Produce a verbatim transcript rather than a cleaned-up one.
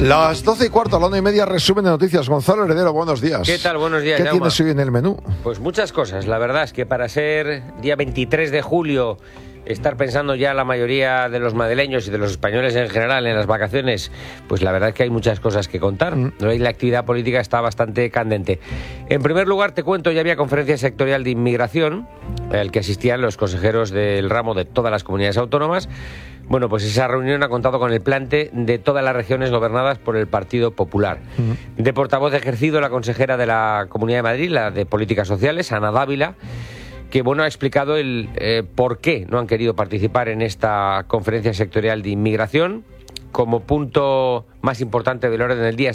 Las doce y cuarto, a la una y media, resumen de noticias. Gonzalo Heredero, buenos días. ¿Qué tal? Buenos días, ¿Qué Jaume? tienes hoy en el menú? Pues muchas cosas. La verdad es que para ser día veintitrés de julio, estar pensando ya la mayoría de los madrileños y de los españoles en general en las vacaciones, pues la verdad es que hay muchas cosas que contar. Mm. Hoy la actividad política está bastante candente. En primer lugar, te cuento, ya había conferencia sectorial de inmigración, al que asistían los consejeros del ramo de todas las comunidades autónomas. Bueno, pues esa reunión ha contado con el plante de todas las regiones gobernadas por el Partido Popular. Uh-huh. De portavoz ejercido la consejera de la Comunidad de Madrid, la de Políticas Sociales, Ana Dávila, que bueno, ha explicado el eh, por qué no han querido participar en esta conferencia sectorial de inmigración. Como punto más importante del orden del día